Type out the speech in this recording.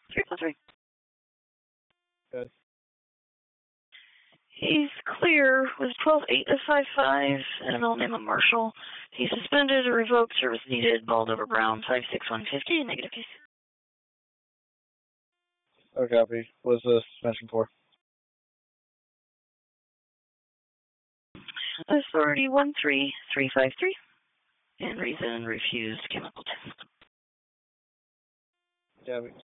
3+3. Good. He's clear with 12.8-5.5 and a middle name of Marshall. He's suspended or revoked, service needed, balled over Brown, 56150, negative case. Okay, copy. What's the suspension for? Authority 13353, and reason refused chemical test. Yeah,